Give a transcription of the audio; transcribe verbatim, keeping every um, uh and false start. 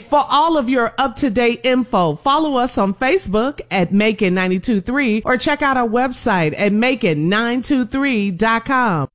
For all of your up-to-date info, follow us on Facebook at Macon nine two three or check out our website at Macon nine two three dot com.